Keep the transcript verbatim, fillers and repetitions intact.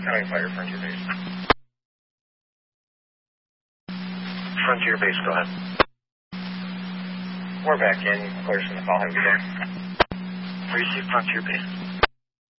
County Fire, Frontier Base. Frontier Base, go ahead. We're back in. Clear from the call. Have a good day. Receive Frontier Base.